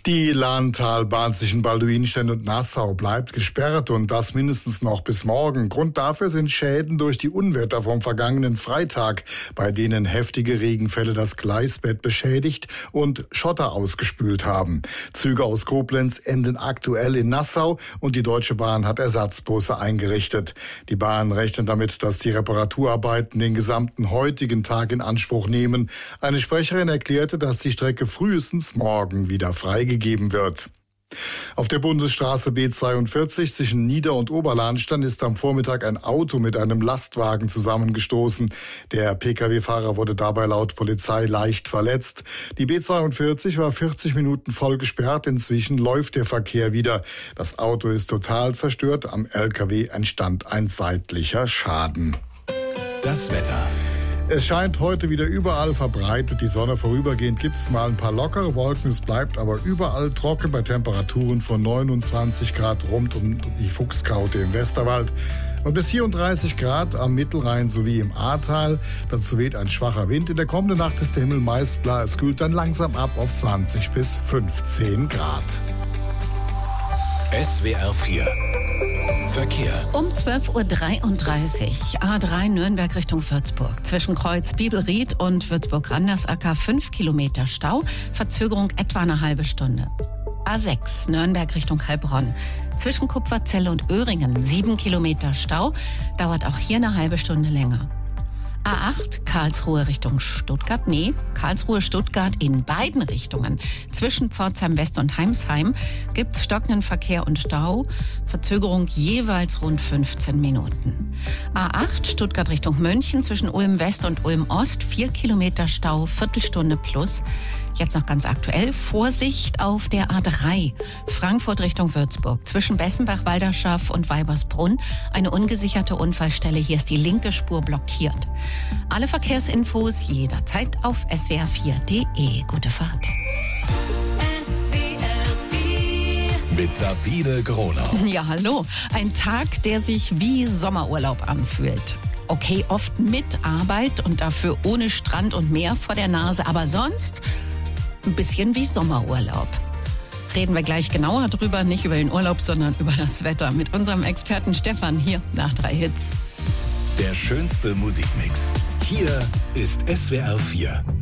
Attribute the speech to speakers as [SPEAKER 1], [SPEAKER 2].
[SPEAKER 1] Die Lahntalbahn zwischen Balduinstein und Nassau bleibt gesperrt und das mindestens noch bis morgen. Grund dafür sind Schäden durch die Unwetter vom vergangenen Freitag, bei denen heftige Regenfälle das Gleisbett beschädigt und Schotter ausgespült haben. Züge aus Koblenz enden aktuell in Nassau und die Deutsche Bahn hat Ersatzbusse eingerichtet. Die Bahn rechnet damit, dass die Reparaturarbeiten den gesamten heutigen Tag in Anspruch nehmen. Eine Sprecherin erklärte, dass die Strecke frühestens morgen wieder freigegeben wird. Auf der Bundesstraße B42 zwischen Nieder- und Oberlahnstein ist am Vormittag ein Auto mit einem Lastwagen zusammengestoßen. Der Pkw-Fahrer wurde dabei laut Polizei leicht verletzt. Die B42 war 40 Minuten voll gesperrt. Inzwischen läuft der Verkehr wieder. Das Auto ist total zerstört. Am LKW entstand ein seitlicher Schaden.
[SPEAKER 2] Das Wetter.
[SPEAKER 1] Es scheint heute wieder überall verbreitet die Sonne. Vorübergehend gibt es mal ein paar lockere Wolken. Es bleibt aber überall trocken bei Temperaturen von 29 Grad rund um die Fuchskraute im Westerwald und bis 34 Grad am Mittelrhein sowie im Ahrtal. Dazu weht ein schwacher Wind. In der kommenden Nacht ist der Himmel meist klar. Es kühlt dann langsam ab auf 20 bis 15 Grad.
[SPEAKER 2] SWR 4 Verkehr.
[SPEAKER 3] Um 12.33 Uhr, A3 Nürnberg Richtung Würzburg. Zwischen Kreuz Bibelried und Würzburg-Randersacker 5 Kilometer Stau, Verzögerung etwa eine halbe Stunde. A6 Nürnberg Richtung Heilbronn. Zwischen Kupferzelle und Öhringen 7 Kilometer Stau, dauert auch hier eine halbe Stunde länger. A8 Karlsruhe Richtung Stuttgart. Karlsruhe-Stuttgart in beiden Richtungen. Zwischen Pforzheim West und Heimsheim gibt es stockenden Verkehr und Stau. Verzögerung jeweils rund 15 Minuten. A8 Stuttgart Richtung München zwischen Ulm West und Ulm Ost 4 Kilometer Stau, Viertelstunde plus. Jetzt noch ganz aktuell, Vorsicht auf der A3 Frankfurt Richtung Würzburg. Zwischen Bessenbach, Walderschaff und Weibersbrunn eine ungesicherte Unfallstelle. Hier ist die linke Spur blockiert. Alle Verkehrsinfos jederzeit auf swr4.de. Gute Fahrt.
[SPEAKER 2] Mit Sabine Gronau.
[SPEAKER 3] Ja, hallo. Ein Tag, der sich wie Sommerurlaub anfühlt. Okay, oft mit Arbeit und dafür ohne Strand und Meer vor der Nase, aber sonst ein bisschen wie Sommerurlaub. Reden wir gleich genauer drüber, nicht über den Urlaub, sondern über das Wetter mit unserem Experten Stefan hier nach 3 Hits.
[SPEAKER 2] Der schönste Musikmix. Hier ist SWR 4.